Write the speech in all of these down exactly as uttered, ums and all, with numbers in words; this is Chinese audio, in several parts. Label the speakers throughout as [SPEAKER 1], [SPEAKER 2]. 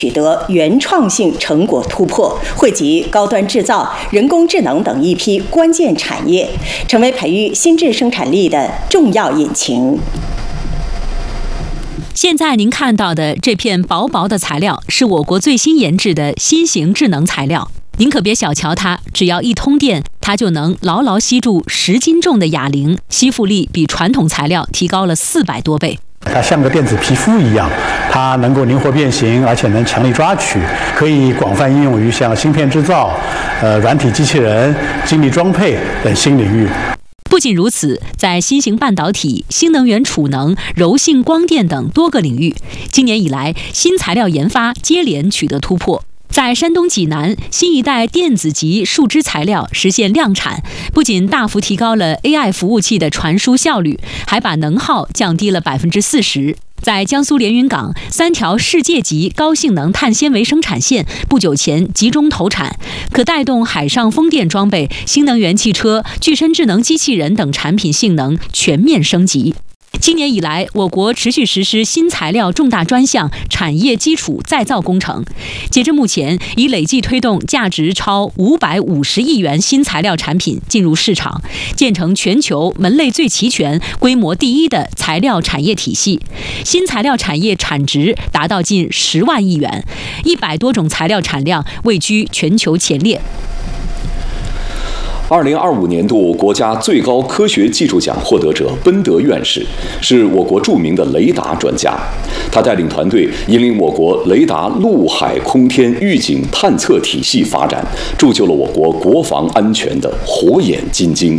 [SPEAKER 1] 取得原创性成果突破，惠及高端制造、人工智能等一批关键产业，成为培育新质生产力的重要引擎。
[SPEAKER 2] 现在您看到的这片薄薄的材料，是我国最新研制的新型智能材料。您可别小瞧它，只要一通电，它就能牢牢吸住十斤重的哑铃，吸附力比传统材料提高了四百多倍。
[SPEAKER 3] 它像个电子皮肤一样，它能够灵活变形，而且能强力抓取，可以广泛应用于像芯片制造、呃软体机器人、精密装配等新领域。
[SPEAKER 2] 不仅如此，在新型半导体、新能源储能、柔性光电等多个领域，今年以来新材料研发接连取得突破。在山东济南，新一代电子级树脂材料实现量产，不仅大幅提高了 A I 服务器的传输效率，还把能耗降低了百分之四十。在江苏连云港，三条世界级高性能碳纤维生产线不久前集中投产，可带动海上风电装备、新能源汽车、具身智能机器人等产品性能全面升级。今年以来，我国持续实施新材料重大专项产业基础再造工程，截至目前，已累计推动价值超五百五十亿元新材料产品进入市场，建成全球门类最齐全、规模第一的材料产业体系。新材料产业产值达到近十万亿元，一百多种材料产量位居全球前列。
[SPEAKER 4] 二零二五年度国家最高科学技术奖获得者奔德院士是我国著名的雷达专家，他带领团队引领我国雷达陆海空天预警探测体系发展，铸就了我国国防安全的火眼金睛。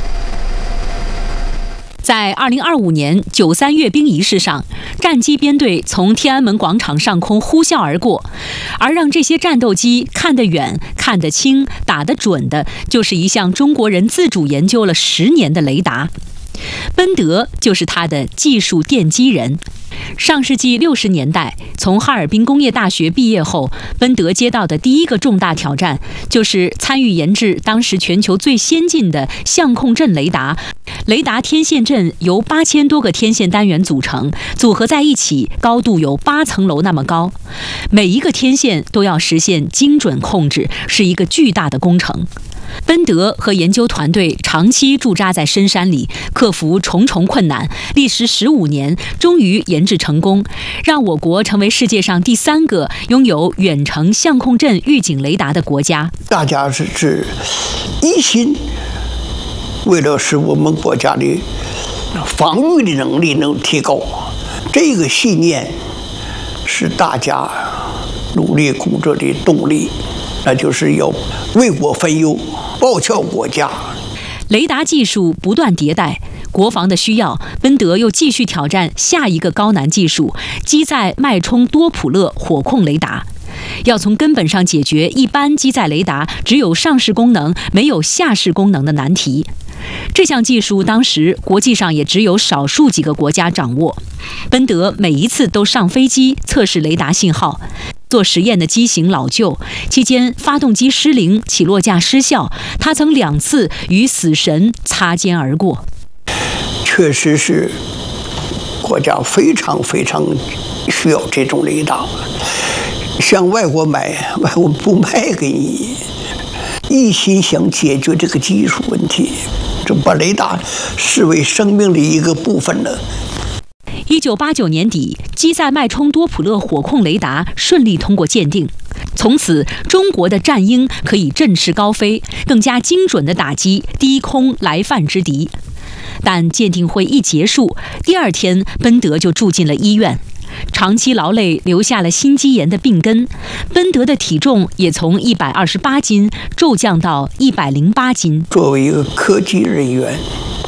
[SPEAKER 2] 在二零二五年九三阅兵仪式上，战机编队从天安门广场上空呼啸而过，而让这些战斗机看得远、看得清、打得准的，就是一项中国人自主研究了十年的雷达。奔德就是他的技术奠基人。上世纪六十年代，从哈尔滨工业大学毕业后，奔德接到的第一个重大挑战，就是参与研制当时全球最先进的相控阵雷达。雷达天线阵由八千多个天线单元组成，组合在一起，高度有八层楼那么高，每一个天线都要实现精准控制，是一个巨大的工程。奔德和研究团队长期驻扎在深山里，克服重重困难，历时十五年，终于研制成功，让我国成为世界上第三个拥有远程相控阵预警雷达的国家。
[SPEAKER 5] 大家是是一心为了使我们国家的防御的能力能提高，这个信念是大家努力工作的动力，那就是要为国分忧，报效国家。
[SPEAKER 2] 雷达技术不断迭代，国防的需要，奔德又继续挑战下一个高难技术——机载脉冲多普勒火控雷达。要从根本上解决一般机载雷达只有上视功能没有下视功能的难题。这项技术当时国际上也只有少数几个国家掌握。奔德每一次都上飞机测试雷达信号，做实验的机型老旧，期间发动机失灵，起落架失效，他曾两次与死神擦肩而过。
[SPEAKER 5] 确实是国家非常非常需要这种雷达，向外国买，外国不卖给你，一心想解决这个技术问题，就把雷达视为生命的一个部分了。
[SPEAKER 2] 一九八九年底，机载脉冲多普勒火控雷达顺利通过鉴定，从此中国的战鹰可以振翅高飞，更加精准地打击低空来犯之敌。但鉴定会一结束，第二天奔德就住进了医院，长期劳累留下了心肌炎的病根，奔德的体重也从一百二十八斤骤降到一百零八斤。
[SPEAKER 5] 作为一个科技人员，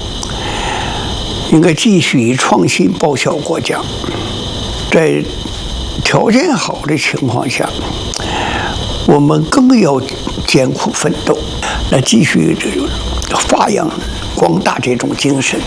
[SPEAKER 5] 应该继续创新报效国家，在条件好的情况下，我们更要艰苦奋斗，来继续这个发扬光大这种精神。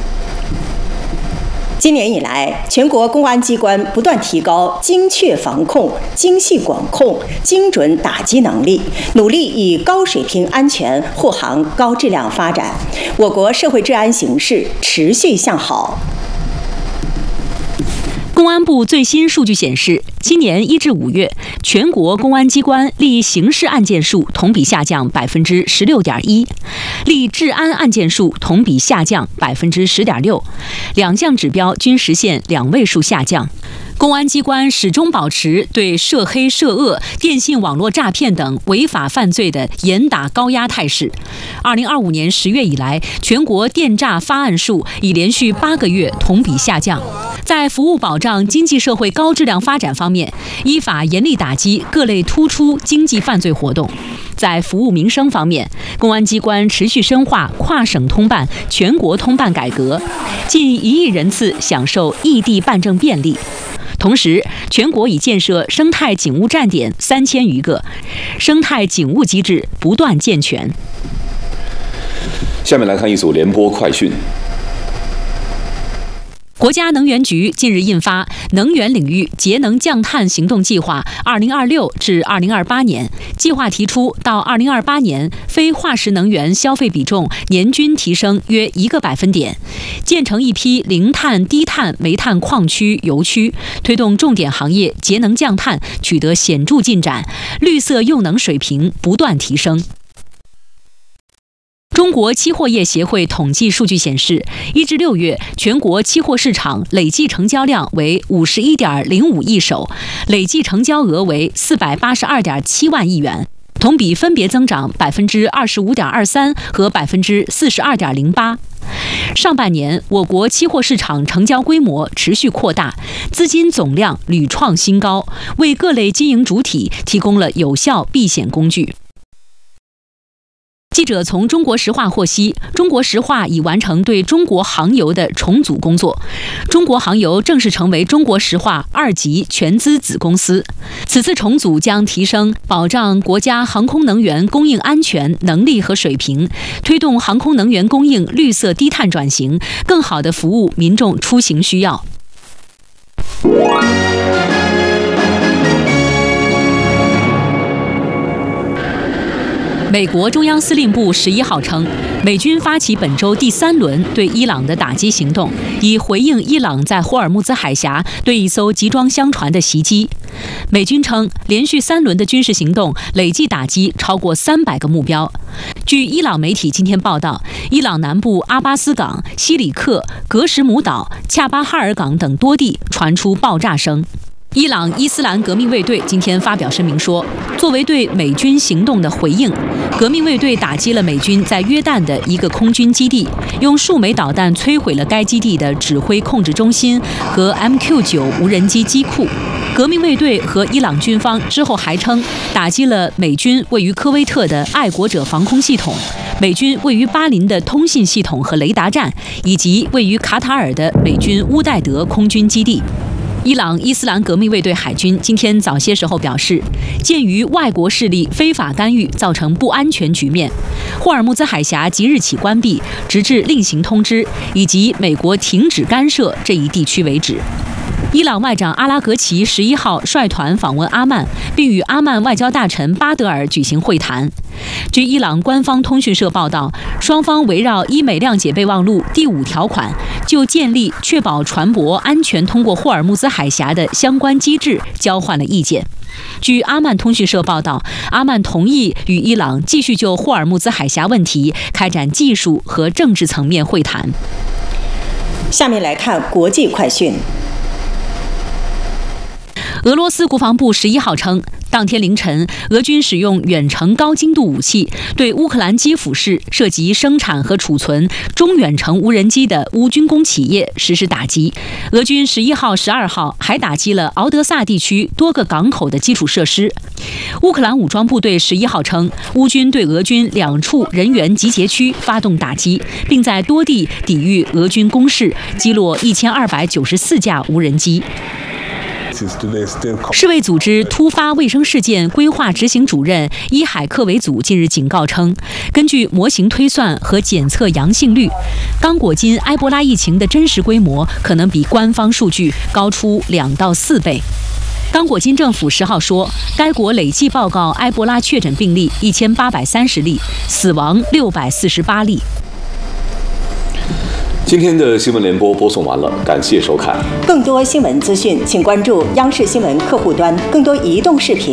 [SPEAKER 1] 今年以来，全国公安机关不断提高精确防控、精细管控、精准打击能力，努力以高水平安全护航高质量发展，我国社会治安形势持续向好。
[SPEAKER 2] 公安部最新数据显示， 今年一至五月，全国公安机关立刑事案件数同比下降百分之十六点一，立治安案件数同比下降百分之十点六，两项指标均实现两位数下降。公安机关始终保持对涉黑涉恶、电信网络诈骗等违法犯罪的严打高压态势。二零二五年十月以来，全国电诈发案数已连续八个月同比下降。在服务保障经济社会高质量发展方面，依法严厉打击各类突出经济犯罪活动。在服务民生方面，公安机关持续深化跨省通办、全国通办改革，近一亿人次享受异地办证便利。同时，全国已建设生态警务站点三千余个，生态警务机制不断健全。
[SPEAKER 4] 下面来看一组联播快讯。
[SPEAKER 2] 国家能源局近日印发《能源领域节能降碳行动计划（二零二六至二零二八年）》，计划提出，到二零二八年，非化石能源消费比重年均提升约一个百分点，建成一批零碳、低碳煤炭矿区、油区，推动重点行业节能降碳取得显著进展，绿色用能水平不断提升。中国期货业协会统计数据显示，一至六月全国期货市场累计成交量为五十一点零五亿手，累计成交额为四百八十二点七万亿元，同比分别增长百分之二十五点二三和百分之四十二点零八。上半年，我国期货市场成交规模持续扩大，资金总量屡创新高，为各类经营主体提供了有效避险工具。记者从中国石化获悉，中国石化已完成对中国航油的重组工作，中国航油正式成为中国石化二级全资子公司。此次重组将提升保障国家航空能源供应安全能力和水平，推动航空能源供应绿色低碳转型，更好地服务民众出行需要。美国中央司令部十一号称，美军发起本周第三轮对伊朗的打击行动，以回应伊朗在霍尔木兹海峡对一艘集装箱船的袭击。美军称，连续三轮的军事行动累计打击超过三百个目标。据伊朗媒体今天报道，伊朗南部阿巴斯港、西里克、格什姆岛、恰巴哈尔港等多地传出爆炸声。伊朗伊斯兰革命卫队今天发表声明说，作为对美军行动的回应，革命卫队打击了美军在约旦的一个空军基地，用数枚导弹摧毁了该基地的指挥控制中心和 M Q 九 无人机机库。革命卫队和伊朗军方之后还称，打击了美军位于科威特的爱国者防空系统，美军位于巴林的通信系统和雷达站，以及位于卡塔尔的美军乌代德空军基地。伊朗伊斯兰革命卫队海军今天早些时候表示，鉴于外国势力非法干预造成不安全局面，霍尔木兹海峡即日起关闭，直至另行通知，以及美国停止干涉这一地区为止。伊朗外长阿拉格齐十一号率团访问阿曼，并与阿曼外交大臣巴德尔举行会谈。据伊朗官方通讯社报道，双方围绕伊美谅解备忘录第五条款，就建立确保船舶安全通过霍尔木兹海峡的相关机制交换了意见。据阿曼通讯社报道，阿曼同意与伊朗继续就霍尔木兹海峡问题开展技术和政治层面会谈。
[SPEAKER 1] 下面来看国际快讯。
[SPEAKER 2] 俄罗斯国防部十一号称，当天凌晨，俄军使用远程高精度武器对乌克兰基辅市涉及生产和储存中远程无人机的乌军工企业实施打击。俄军十一号、十二号还打击了敖德萨地区多个港口的基础设施。乌克兰武装部队十一号称，乌军对俄军两处人员集结区发动打击，并在多地抵御俄军攻势，击落一千二百九十四架无人机。世卫组织突发卫生事件规划执行主任伊海克维祖近日警告称，根据模型推算和检测阳性率，刚果金埃博拉疫情的真实规模可能比官方数据高出两到四倍。刚果金政府十号说，该国累计报告埃博拉确诊病例一千八百三十例，死亡六百四十八例。
[SPEAKER 4] 今天的新闻联播播送完了，感谢收看。
[SPEAKER 1] 更多新闻资讯，请关注央视新闻客户端，更多移动视频。